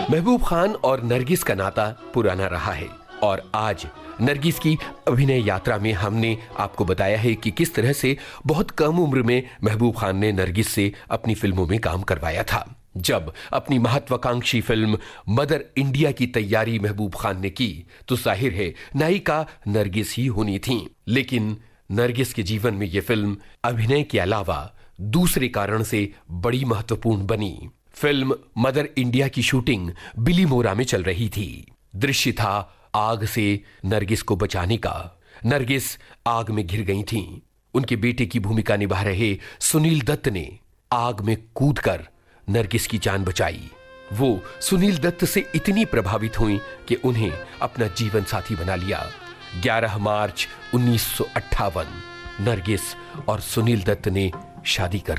महबूब खान और नरगिस का नाता पुराना रहा है और आज नरगिस की अभिनय यात्रा में हमने आपको बताया है कि किस तरह से बहुत कम उम्र में महबूब खान ने नरगिस से अपनी फिल्मों में काम करवाया था। जब अपनी महत्वाकांक्षी फिल्म मदर इंडिया की तैयारी महबूब खान ने की तो जाहिर है नायिका नरगिस ही होनी थी, लेकिन नरगिस के जीवन में यह फिल्म अभिनय के अलावा दूसरे कारण से बड़ी महत्वपूर्ण बनी। फिल्म मदर इंडिया की शूटिंग बिलीमोरा में चल रही थी। दृश्य था आग से नरगिस को बचाने का। नरगिस आग में घिर गई थीं। उनके बेटे की भूमिका निभा रहे सुनील दत्त ने आग में कूदकर नरगिस की जान बचाई। वो सुनील दत्त से इतनी प्रभावित हुई कि उन्हें अपना जीवन साथी बना लिया। 11 मार्च 1958 नरगिस और सुनील दत्त ने शादी कर